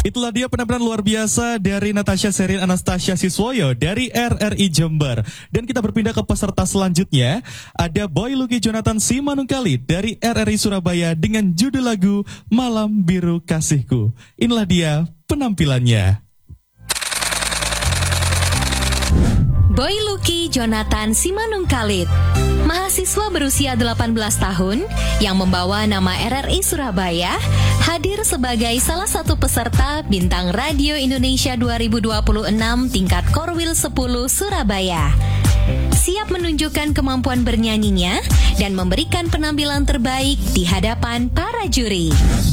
Itulah dia penampilan luar biasa dari Natasha Sherin Anastasia Siswoyo dari RRI Jember. Dan kita berpindah ke peserta selanjutnya. Ada Boy Lucky Jonathan Simanungkalit dari RRI Surabaya dengan judul lagu Malam Biru Kasihku. Inilah dia penampilannya. Boy Lucky Jonathan Simanungkalit, mahasiswa berusia 18 tahun yang membawa nama RRI Surabaya, hadir sebagai salah satu peserta Bintang Radio Indonesia 2026 tingkat Korwil 10 Surabaya. Siap menunjukkan kemampuan bernyanyinya dan memberikan penampilan terbaik di hadapan para juri.